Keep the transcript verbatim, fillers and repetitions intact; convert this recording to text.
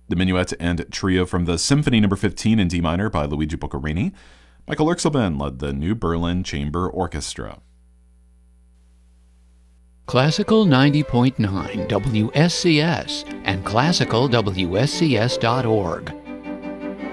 The Minuet and Trio from the Symphony Number fifteen in D minor by Luigi Boccherini. Michael Erxelben led the New Berlin Chamber Orchestra. Classical ninety point nine W S C S and classical W S C S dot org.